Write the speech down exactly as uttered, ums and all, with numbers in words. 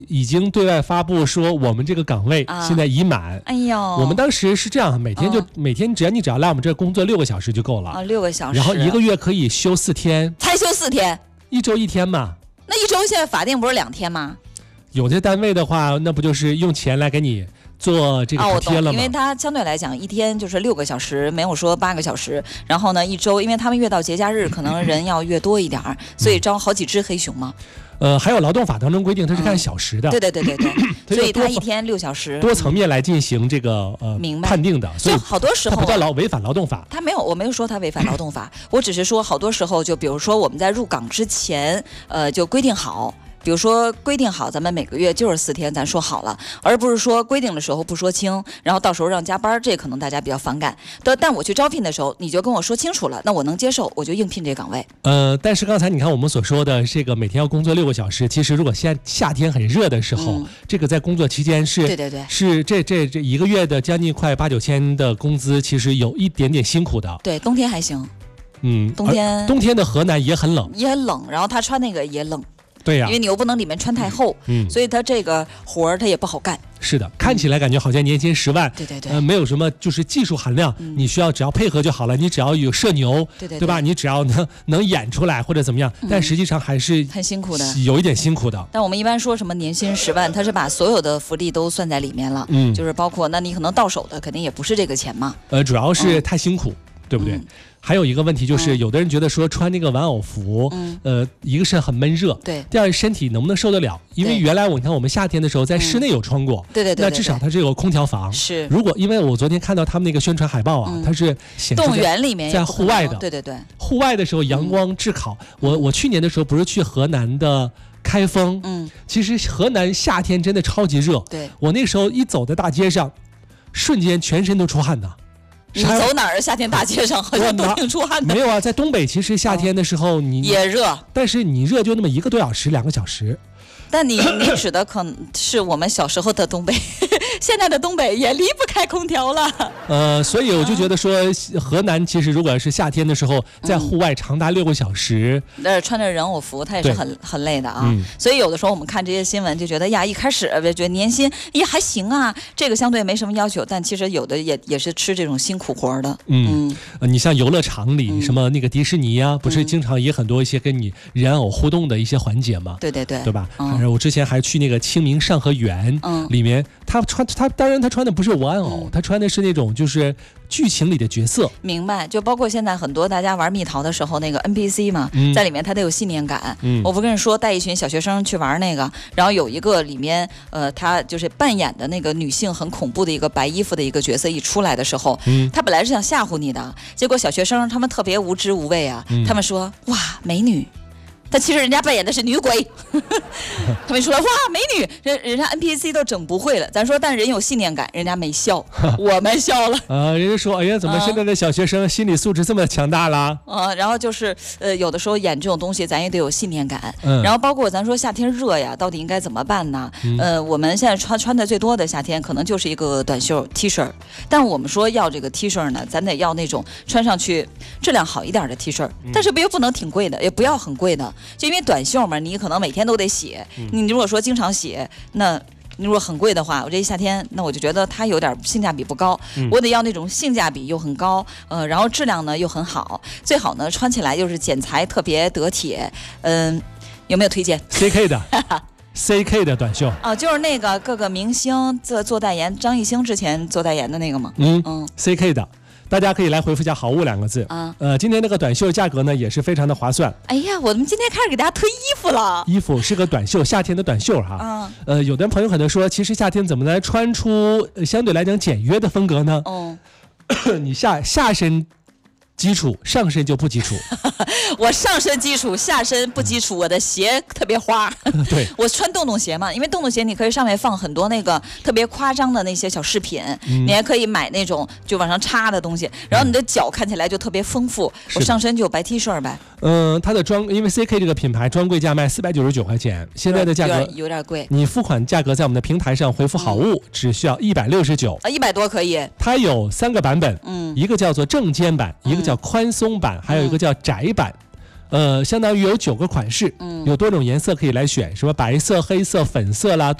已经对外发布说我们这个岗位现在已满。 啊、哎呦， 我们当时是这样，每天就、嗯、每天只要你只要来我们这工作六个小时就够了啊，六个小时， 然后一个月可以休四天， 才休四天， 一周一天嘛。 那一周现在法定不是两天吗？ 有些单位的话，那不就是用钱来给你做这个补贴了吗？ 哦、因为它相对来讲一天就是六个小时，没有说八个小时。然后呢，一周，因为他们越到节假日，可能人要越多一点，所以招好几只黑熊嘛。 呃，还有劳动法当中规定，它是看小时的。 嗯、对对对对对，所以它一天六小时， 多层面来进行这个呃判定的。所以好多时候它不叫劳违反劳动法。 它没有，我没有说它违反劳动法，我只是说好多时候，就比如说我们在入岗之前，呃，就规定好。比如说规定好咱们每个月就是四天，咱说好了，而不是说规定的时候不说清，然后到时候让加班，这可能大家比较反感。但但我去招聘的时候，你就跟我说清楚了，那我能接受，我就应聘这岗位。 呃，但是刚才你看我们所说的这个每天要工作六个小时，其实如果夏夏天很热的时候，嗯、这个在工作期间是， 对对对， 是这这这一个月的将近快八九千的工资，其实有一点点辛苦的。 对，冬天还行。 嗯， 冬天冬天的河南也很冷， 也很冷，然后他穿那个也冷。 对呀、啊， 因为你又不能里面穿太厚，嗯，所以他这个活儿他也不好干。 是的，看起来感觉好像年薪十万， 对对对， 呃，没有什么就是技术含量，嗯、你需要只要配合就好了，你只要有社牛， 对对对， 对吧？你只要能能演出来或者怎么样，嗯、但实际上还是很辛苦的， 有一点辛苦的。 但我们一般说什么年薪十万，他是把所有的福利都算在里面了，嗯，就是包括那你可能到手的肯定也不是这个钱嘛， 呃，主要是太辛苦，嗯、对不对？嗯还有一个问题就是，有的人觉得说穿那个玩偶服，嗯、呃，一个是很闷热， 对； 第二是身体能不能受得了？因为原来我你看我们夏天的时候在室内有穿过， 嗯、对, 对, 对, 对, 对， 那至少它是有空调房。 是， 如果因为我昨天看到他们那个宣传海报啊，嗯、它是显示动物园里面在户外的， 对对对， 户外的时候阳光炙烤。嗯、我我去年的时候不是去河南的开封，嗯，其实河南夏天真的超级热， 对， 我那时候一走在大街上，瞬间全身都出汗的。 你走哪儿？夏天大街上好像都挺出汗的。 没有啊，在东北其实夏天的时候你、 哦、也热， 但是你热就那么一个多小时、两个小时。 但你你指的可能是我们小时候的东北，现在的东北也离不开空调了。 呃，所以我就觉得说，河南其实如果是夏天的时候，在户外长达六个小时， 那、嗯、穿着人偶服，它也是很很累的啊。嗯、所以有的时候我们看这些新闻就觉得呀，一开始觉得年薪也还行啊，这个相对没什么要求，但其实有的也也是吃这种辛苦活的。 嗯，嗯呃、你像游乐场里、嗯、什么那个迪士尼啊，不是经常也很多一些跟你人偶互动的一些环节吗？ 对对对， 对吧？ 嗯我之前还去那个清明上河园，嗯，里面他穿他当然他穿的不是玩偶，嗯、他穿的是那种就是剧情里的角色。 明白，就包括现在很多大家玩蜜桃的时候，那个 N P C 嘛，嗯、在里面他得有信念感。嗯，我不跟你说，带一群小学生去玩那个，然后有一个里面，呃，他就是扮演的那个女性很恐怖的一个白衣服的一个角色一出来的时候，嗯，他本来是想吓唬你的，结果小学生他们特别无知无畏啊，嗯、他们说哇美女。但其实人家扮演的是女鬼，他们说哇美女，人人家 N P C 都整不会了。咱说但人有信念感，人家没笑，我们笑了。 啊，人家说哎呀，怎么现在的小学生心理素质这么强大啦？ 啊，然后就是呃，有的时候演这种东西，咱也得有信念感。嗯。然后包括咱说夏天热呀，到底应该怎么办呢？嗯、呃，我们现在穿穿的最多的夏天，可能就是一个短袖 T 恤，但我们说要这个 T 恤呢，咱得要那种穿上去质量好一点的 T 恤，但是又不能挺贵的，也不要很贵的。就因为短袖嘛，你可能每天都得洗。嗯、你如果说经常洗，那你如果很贵的话，我这一夏天，那我就觉得它有点性价比不高。嗯、我得要那种性价比又很高，呃，然后质量呢又很好，最好呢穿起来又是剪裁特别得体。嗯、呃，有没有推荐 ？C K 的。C K 的短袖哦，就是那个各个明星做做代言，张艺兴之前做代言的那个吗？ 嗯嗯 ，C K 的。大家可以来回复一下好物两个字啊，呃，今天那个短袖价格呢也是非常的划算。 哎呀，我们今天开始给大家推衣服了。 衣服是个短袖，夏天的短袖哈。啊，呃，有的朋友可能说，其实夏天怎么来穿出、呃、相对来讲简约的风格呢？哦，你下下身基础，上身就不基础。 我上身基础，下身不基础，我的鞋特别花。 对， 我穿洞洞鞋嘛，因为洞洞鞋你可以上面放很多那个特别夸张的那些小饰品，嗯、你还可以买那种就往上插的东西，然后你的脚看起来就特别丰富。嗯、我上身就白 T 恤呗。 嗯、呃，它的专因为 C K 这个品牌专柜价卖四百九十九块钱，现在的价格有点有点贵。 你付款价格在我们的平台上回复好物，嗯、只需要一百六十九啊，一百多可以。 它有三个版本，嗯，一个叫做正肩版，一个叫宽松版，嗯、还有一个叫窄版。 呃，相当于有九个款式，嗯，有多种颜色可以来选，什么白色、黑色、粉色啦。